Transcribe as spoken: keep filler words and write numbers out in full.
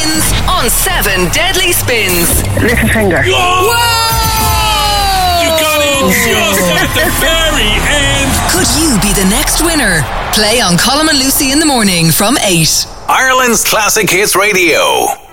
wins on seven Deadly Spins. Little finger. Whoa! You got it just at the very end. Could you be the next winner? Play on Colm and Lucy in the morning from eight. Ireland's Classic Hits Radio.